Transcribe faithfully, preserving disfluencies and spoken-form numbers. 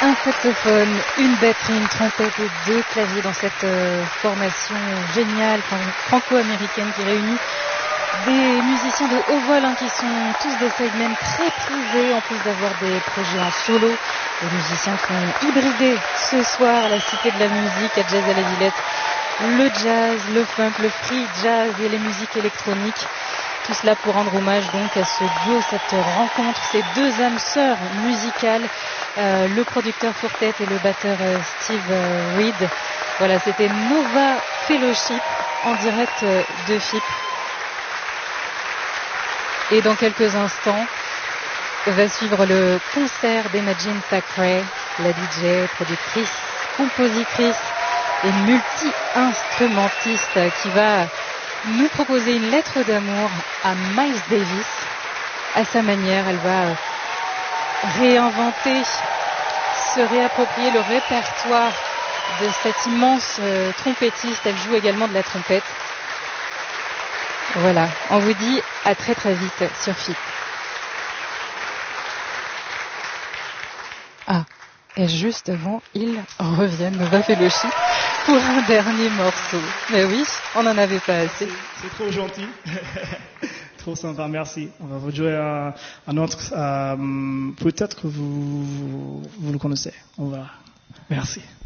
Un saxophone, une batterie, une trompette et deux claviers dans cette euh, formation géniale franco-américaine qui réunit des musiciens de haut vol hein, qui sont tous des sidemen très prisés en plus d'avoir des projets en solo. Les musiciens qui ont hybridé ce soir à la Cité de la Musique à Jazz à la Villette le jazz, le funk, le free jazz et les musiques électroniques. Tout cela pour rendre hommage donc à ce duo, cette rencontre, ces deux âmes sœurs musicales, euh, le producteur Four-Tet et le batteur euh, Steve euh, Reed. Voilà, c'était Nova Fellowship en direct euh, de F I P. Et dans quelques instants, va suivre le concert d'Imagine Thackeray, la D J, productrice, compositrice et multi-instrumentiste qui va nous proposer une lettre d'amour à Miles Davis. À sa manière, elle va réinventer, se réapproprier le répertoire de cet immense euh, trompettiste. Elle joue également de la trompette. Voilà, on vous dit à très très vite sur F I P. Ah, et juste avant, ils reviennent, Nova Fellowship, pour un dernier morceau. Mais oui, on n'en avait pas assez. C'est, c'est trop gentil. Trop sympa, merci. On va vous jouer un, un autre, euh, peut-être que vous, vous, vous le connaissez. On va. Merci.